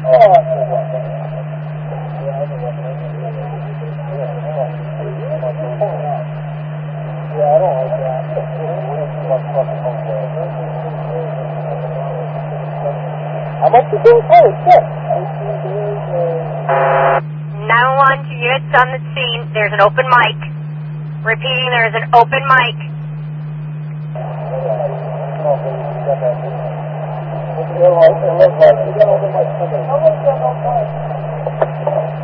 How much you do? Oh, shit. 911 to units on the scene. There's an open mic. Repeating, there is an open mic. You got open mic.